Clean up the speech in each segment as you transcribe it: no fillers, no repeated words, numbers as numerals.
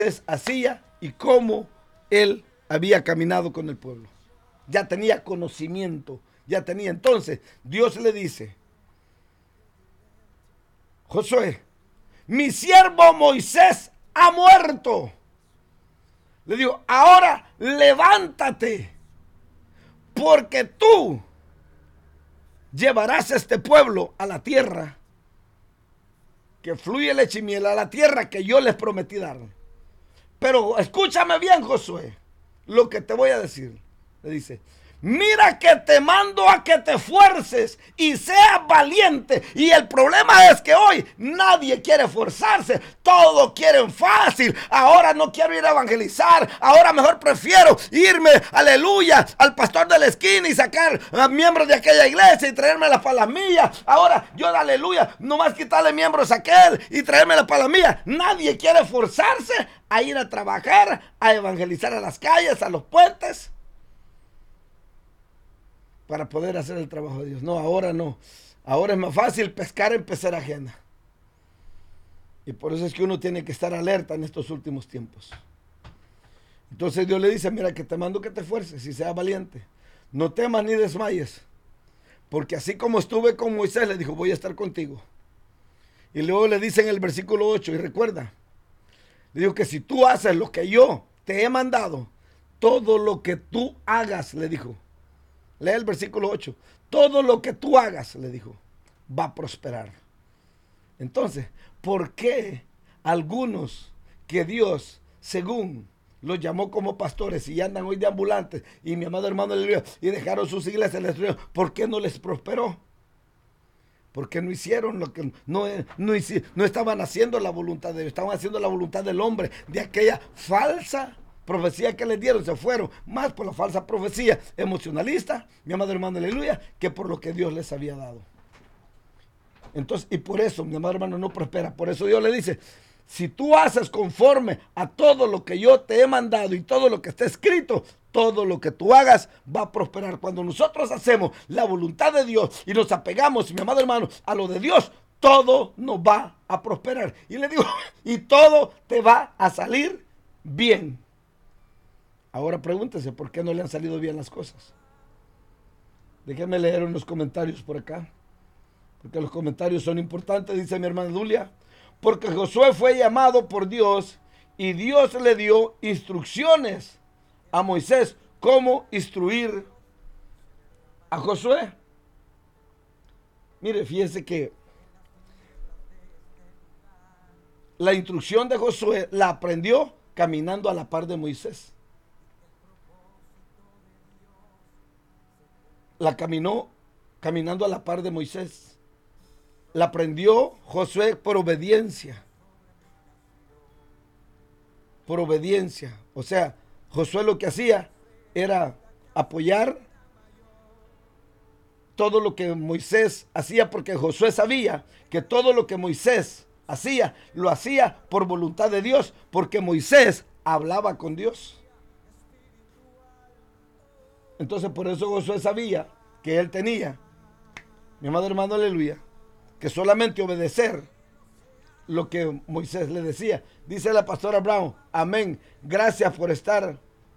hacía y cómo él había caminado con el pueblo. Ya tenía conocimiento, ya tenía. Entonces, Dios le dice: Josué, mi siervo Moisés ha muerto. Le digo, ahora levántate, porque tú llevarás a este pueblo a la tierra que fluye leche y miel, a la tierra que yo les prometí dar. Pero escúchame bien, Josué, lo que te voy a decir. Le dice: mira que te mando a que te esfuerces y seas valiente. Y el problema es que hoy nadie quiere esforzarse. Todos quieren fácil. Ahora no quiero ir a evangelizar. Ahora mejor prefiero irme, aleluya, al pastor de la esquina y sacar a miembros de aquella iglesia y traérmelas para las mías. Ahora yo, aleluya, nomás quitarle miembros a aquel y traérmelas para las mías. Nadie quiere esforzarse a ir a trabajar, a evangelizar a las calles, a los puentes, para poder hacer el trabajo de Dios. No, ahora no. Ahora es más fácil pescar en pecera ajena. Y por eso es que uno tiene que estar alerta en estos últimos tiempos. Entonces Dios le dice: mira que te mando que te esfuerces y seas valiente. No temas ni desmayes. Porque así como estuve con Moisés, le dijo, voy a estar contigo. Y luego le dice en el versículo 8, y recuerda, le digo que si tú haces lo que yo te he mandado, todo lo que tú hagas, le dijo. Lee el versículo 8. Todo lo que tú hagas, le dijo, va a prosperar. Entonces, ¿por qué algunos que Dios, según los llamó como pastores y andan hoy de ambulantes, y mi amado hermano, aleluya, y dejaron sus iglesias, ¿por qué no les prosperó? Porque no hicieron lo que no estaban haciendo la voluntad de Dios, estaban haciendo la voluntad del hombre, de aquella falsa profecía que les dieron. Se fueron más por la falsa profecía emocionalista, mi amado hermano, aleluya, que por lo que Dios les había dado. Entonces, y por eso, mi amado hermano, no prospera. Por eso Dios le dice: si tú haces conforme a todo lo que yo te he mandado y todo lo que está escrito, todo lo que tú hagas va a prosperar. Cuando nosotros hacemos la voluntad de Dios y nos apegamos, mi amado hermano, a lo de Dios, todo nos va a prosperar. Y le digo, y todo te va a salir bien. Ahora pregúntese, ¿por qué no le han salido bien las cosas? Déjenme leer unos comentarios por acá, porque los comentarios son importantes. Dice mi hermana Dulia: porque Josué fue llamado por Dios y Dios le dio instrucciones a Moisés cómo instruir a Josué. Mire, fíjese que la instrucción de Josué la aprendió caminando a la par de Moisés. La caminó caminando a la par de Moisés. La aprendió Josué por obediencia. Por obediencia. O sea, Josué lo que hacía era apoyar todo lo que Moisés hacía, porque Josué sabía que todo lo que Moisés hacía, lo hacía por voluntad de Dios, porque Moisés hablaba con Dios. Entonces por eso Josué sabía que él tenía, mi amado hermano, aleluya, que solamente obedecer lo que Moisés le decía. Dice la pastora Brown: amén, gracias por estar,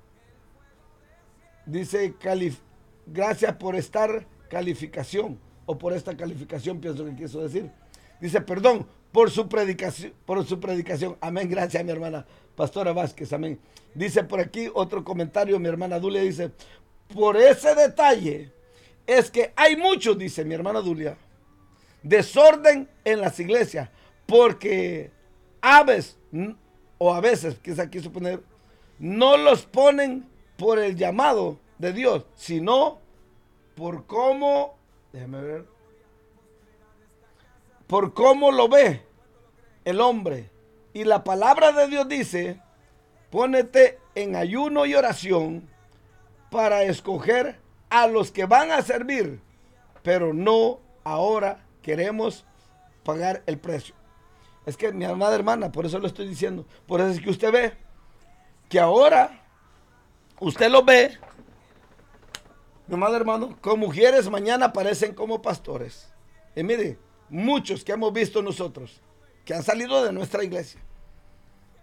dice, gracias por estar calificación, o por esta calificación, pienso que quiso decir. Dice, perdón por su predicación, amén, gracias a mi hermana pastora Vázquez, amén. Dice por aquí otro comentario, mi hermana Dulia dice: por ese detalle es que hay muchos, dice mi hermana Dulia, desorden en las iglesias, porque a veces, quizá quiso poner, no los ponen por el llamado de Dios, sino por cómo, déjame ver, por cómo lo ve el hombre. Y la palabra de Dios dice: pónete en ayuno y oración para escoger a los que van a servir, pero no ahora queremos pagar el precio. Es que mi amada hermana, por eso lo estoy diciendo, por eso es que usted ve que ahora usted lo ve, mi amado hermano, con mujeres mañana aparecen como pastores. Y mire, muchos que hemos visto nosotros, que han salido de nuestra iglesia,